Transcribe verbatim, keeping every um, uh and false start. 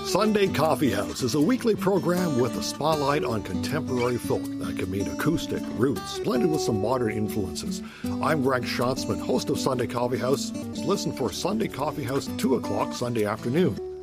Sunday Coffee House is a weekly program with a spotlight on contemporary folk that can mean acoustic, roots, blended with some modern influences. I'm Greg Schatzman, host of Sunday Coffee House. Listen for Sunday Coffee House, two o'clock Sunday afternoon.